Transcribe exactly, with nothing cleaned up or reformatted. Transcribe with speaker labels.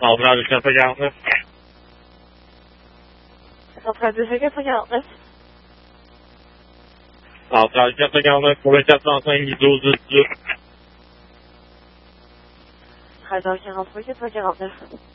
Speaker 1: Centrale cinquantanove.
Speaker 2: Centrale cinquantanove.
Speaker 1: Centrale cinquantanove pour le quatre cent cinq douze deux.
Speaker 2: treize heures quarante-trois, quatre cent quarante-neuf.